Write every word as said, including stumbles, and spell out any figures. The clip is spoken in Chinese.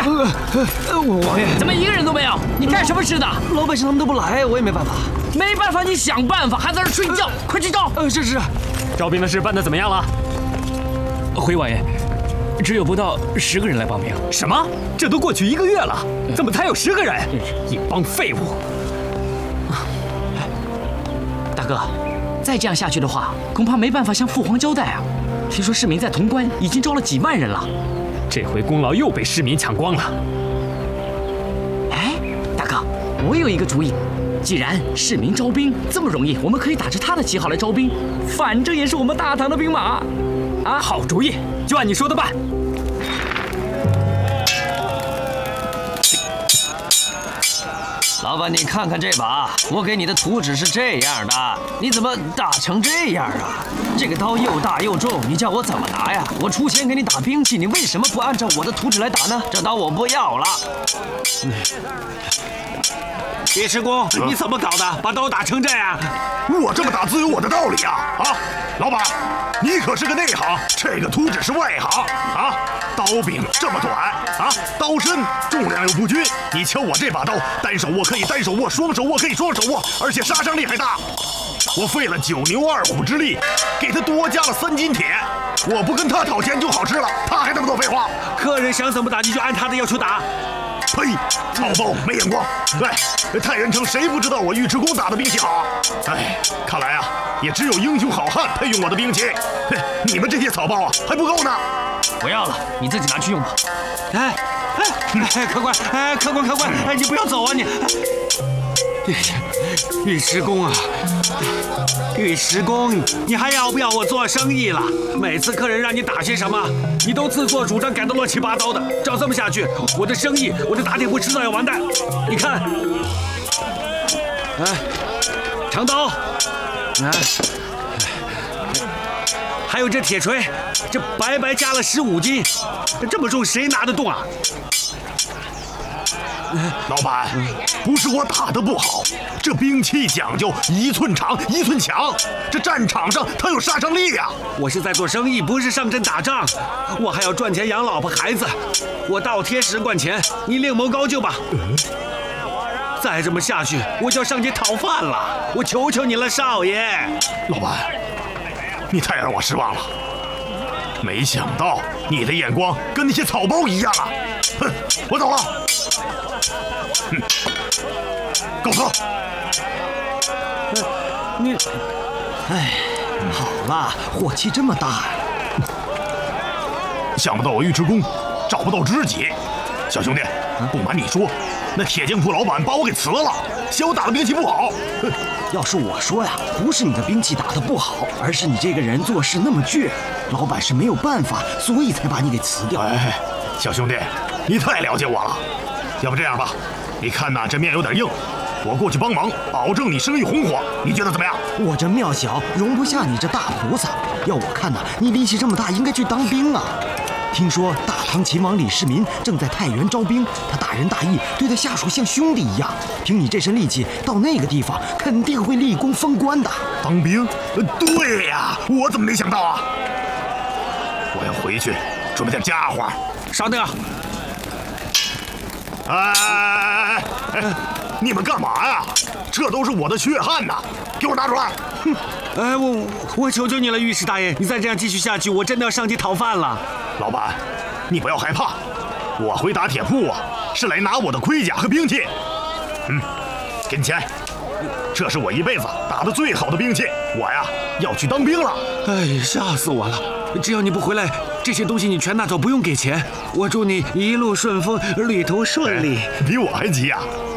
呃，王爷， 怎么一个人都没有？你干什么吃的？ 老百姓他们都不来，我也没办法。 没办法，你想办法，还在这睡觉，快去招！ 呃，是是。 招兵的事办得怎么样了？ 回王爷，只有不到十个人来报名。 什么？这都过去一个月了，怎么才有十个人？一帮废物！ 大哥，再这样下去的话，恐怕没办法向父皇交代啊。听说市民在潼关已经招了几万人了， 这回功劳又被市民抢光了。 哎，大哥，我有一个主意。既然市民招兵这么容易，我们可以打着他的旗号来招兵，反正也是我们大唐的兵马。 啊，好主意，就按你说的办。 老板，你看看这把，我给你的图纸是这样的，你怎么打成这样啊？这个刀又大又重，你叫我怎么拿呀？我出钱给你打兵器，你为什么不按照我的图纸来打呢？这刀我不要了。嗯尉迟恭，你怎么搞的？把刀打成这样？ 我这么打自有我的道理啊！啊，老板，你可是个内行，这个图纸是外行啊！刀柄这么短啊，刀身重量又不均，你瞧我这把刀，单手握可以单手握，双手握可以双手握，而且杀伤力还大。我费了九牛二虎之力，给他多加了三斤铁。我不跟他讨钱就好吃了，他还那么多废话。 客人想怎么打你就按他的要求打。 呸！草包没眼光！哎，太原城谁不知道我尉迟恭打的兵器好啊？哎，看来啊，也只有英雄好汉配用我的兵器。你们这些草包啊，还不够呢。 不要了，你自己拿去用吧。 哎哎哎，客官，哎客官客官，哎你不要走啊你！尉迟恭啊，尉迟恭，你还要不要我做生意了？每次客人让你打些什么，你都自作主张，改得乱七八糟的。照这么下去，我的生意，我的打铁铺迟早要完蛋。你看，哎，长刀，哎，还有这铁锤，这白白加了十五斤，这么重谁拿得动啊？ 老板，不是我打得不好，这兵器讲究一寸长一寸强，这战场上它有杀伤力呀。 我是在做生意，不是上阵打仗，我还要赚钱养老婆孩子，我倒贴十贯钱，你另谋高就吧。再这么下去，我就要上街讨饭了，我求求你了，少爷。 老板，你太让我失望了，没想到你的眼光跟那些草包一样啊！哼，我走了。嗯，告辞。 你， 哎，好了，火气这么大呀！ 想不到我尉迟恭找不到知己。小兄弟，不瞒你说，那铁匠铺老板把我给辞了，嫌我打的兵器不好。哼， 要是我说呀，不是你的兵器打得不好，而是你这个人做事那么倔，老板是没有办法，所以才把你给辞掉。 哎，小兄弟，你太了解我了。要不这样吧，你看呐，这面有点硬，我过去帮忙，保证你生意红火，你觉得怎么样？ 我这庙小，容不下你这大菩萨。要我看呐，你力气这么大，应该去当兵啊。听说大唐秦王李世民正在太原招兵，他大仁大义，对他下属像兄弟一样。凭你这身力气，到那个地方肯定会立功封官的。 当兵？对呀，我怎么没想到啊！我要回去准备点家伙。 稍等。 哎哎哎！你们干嘛呀？这都是我的血汗呐！给我拿出来！ 哼！哎，我我求求你了，御史大爷，你再这样继续下去，我真的要上街讨饭了。 老板，你不要害怕，我回打铁铺啊，是来拿我的盔甲和兵器。嗯，给你钱，这是我一辈子打的最好的兵器，我呀要去当兵了。 哎，吓死我了！只要你不回来，这些东西你全拿走，不用给钱。我祝你一路顺风，旅途顺利。 比我还急呀！